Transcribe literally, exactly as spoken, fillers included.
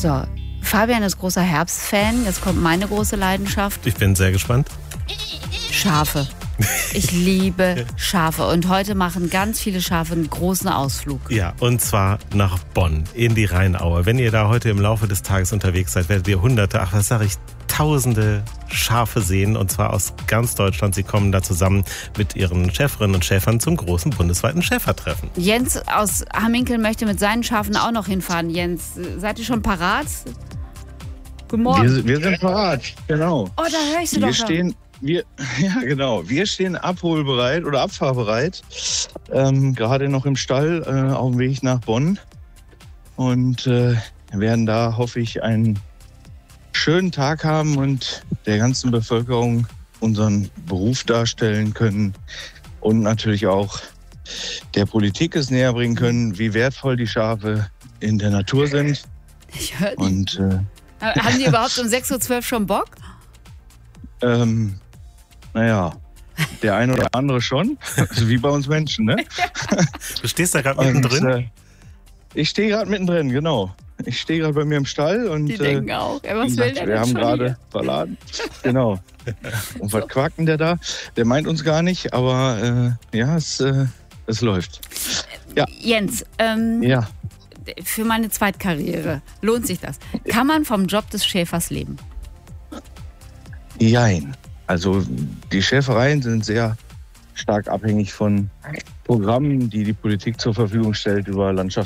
So, Fabian ist großer Herbstfan. Jetzt kommt meine große Leidenschaft. Ich bin sehr gespannt. Schafe. Ich liebe Schafe. Und heute machen ganz viele Schafe einen großen Ausflug. Ja, und zwar nach Bonn, in die Rheinaue. Wenn ihr da heute im Laufe des Tages unterwegs seid, werdet ihr hunderte, ach was sage ich, tausende Schafe sehen. Und zwar aus ganz Deutschland. Sie kommen da zusammen mit ihren Schäferinnen und Schäfern zum großen bundesweiten Schäfertreffen. Jens aus Hamminkeln möchte mit seinen Schafen auch noch hinfahren. Jens, seid ihr schon parat? Guten Morgen. Wir, wir sind parat, genau. Oh, da höre ich sie wir doch schon. stehen, wir, ja, genau. Wir stehen abholbereit oder abfahrbereit. Ähm, gerade noch im Stall äh, auf dem Weg nach Bonn. Und äh, werden da, hoffe ich, einen schönen Tag haben und der ganzen Bevölkerung unseren Beruf darstellen können. Und natürlich auch der Politik es näher bringen können, wie wertvoll die Schafe in der Natur sind. Ich höre die. Und äh, Haben die überhaupt um sechs Uhr zwölf schon Bock? Ähm, naja, der eine oder andere schon. Also wie bei uns Menschen, ne? Du stehst da gerade mittendrin? Und, äh, ich stehe gerade mittendrin, genau. Ich stehe gerade bei mir im Stall und Die denken äh, auch. Ja, was wie will gesagt, der wir denn haben schon gerade hier? verladen. Genau. Und was quakt denn der da? Der meint uns gar nicht, aber äh, ja, es, äh, es läuft. Ja. Jens, ähm, Ja. für meine Zweitkarriere, lohnt sich das? Kann man vom Job des Schäfers leben? Jein. Also die Schäfereien sind sehr stark abhängig von Programmen, die die Politik zur Verfügung stellt über Landschafts-